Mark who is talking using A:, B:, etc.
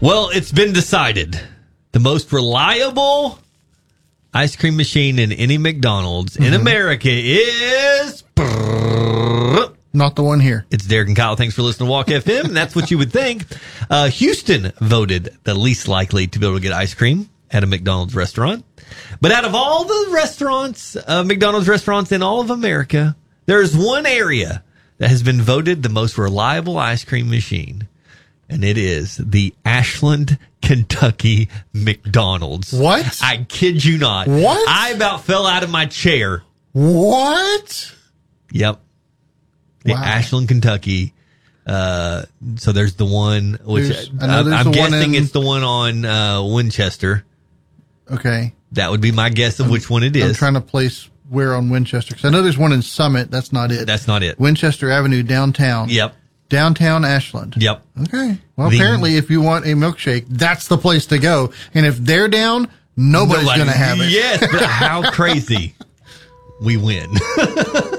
A: Well, it's been decided. The most reliable ice cream machine in any McDonald's in America is...
B: Not the one here.
A: It's Derek and Kyle. Thanks for listening to Walk FM. And that's what you would think. Houston voted the least likely to be able to get ice cream at a McDonald's restaurant. But out of all the restaurants, McDonald's restaurants in all of America, there's one area that has been voted the most reliable ice cream machine. And it is the Ashland, Kentucky McDonald's.
B: What?
A: I kid you not.
B: What?
A: I about fell out of my chair.
B: What?
A: Yep. The Ashland, Kentucky. So there's the one, which I'm guessing it's the one on Winchester.
B: Okay.
A: That would be my guess of which one it is.
B: I'm trying to place where on Winchester. Because I know there's one in Summit. That's not it.
A: That's not it.
B: Winchester Avenue, downtown.
A: Yep.
B: Downtown Ashland.
A: Yep.
B: Okay. Well, apparently, if you want a milkshake, that's the place to go. And if they're down, nobody's going to have it.
A: Yes, but how crazy. We win.